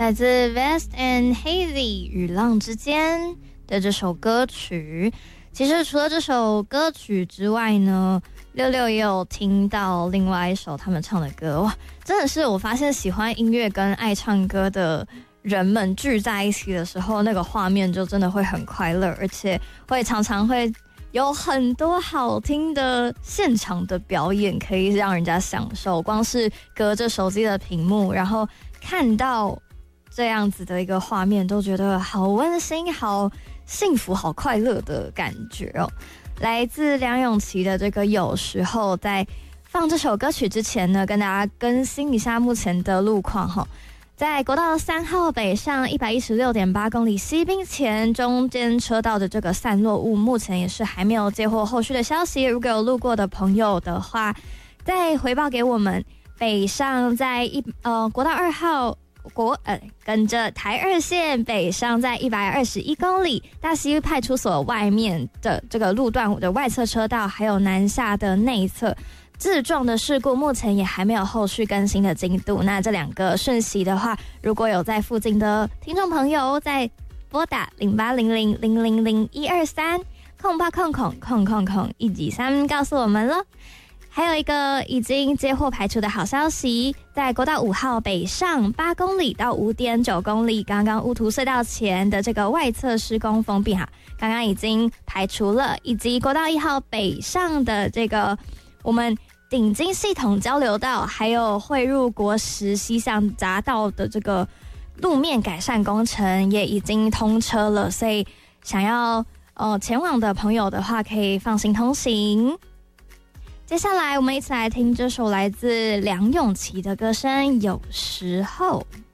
来自 Vest and Hazy 雨浪之间的这首歌曲。其实除了这首歌曲之外呢，66也有听到另外一首他们唱的歌，哇，真的是我发现喜欢音乐跟爱唱歌的人们聚在一起的时候，那个画面就真的会很快乐，而且会常常会有很多好听的现场的表演可以让人家享受。光是隔着手机的屏幕，然后看到这样子的一个画面，都觉得好温馨、好幸福、好快乐的感觉哦。来自梁咏琪的这个有时候，在放这首歌曲之前呢，跟大家更新一下目前的路况哈。在国道3号北上116.8公里西滨前，中间车道的这个散落物，目前也是还没有接获后续的消息。如果有路过的朋友的话，再回报给我们。北上在国道2号。跟着台2线北上在121公里，大溪派出所外面的这个路段的外侧车道，还有南下的内侧自撞的事故，目前也还没有后续更新的进度。那这两个讯息的话，如果有在附近的听众朋友，再拨打08000001230800000123告诉我们了。还有一个已经接获排除的好消息，在国道5号北上8公里到5.9公里，刚刚乌涂隧道前的这个外侧施工封闭刚刚已经排除了，以及国道1号北上的这个我们顶金系统交流道，还有汇入国十西向匝道的这个路面改善工程也已经通车了，所以想要前往的朋友的话，可以放心通行。接下来我们一起来听这首来自梁咏琪的歌声《有时候》。